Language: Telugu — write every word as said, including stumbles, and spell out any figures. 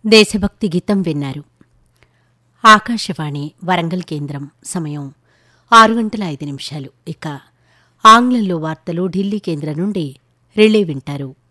దేశభక్తి గీతం విన్నారు. ఆకాశవాణి వరంగల్ కేంద్రం. సమయం ఆరు గంటల ఐదు నిమిషాలు. ఇక ఆంగ్లంలో వార్తలు ఢిల్లీ కేంద్రం నుండి రిలే వింటారు.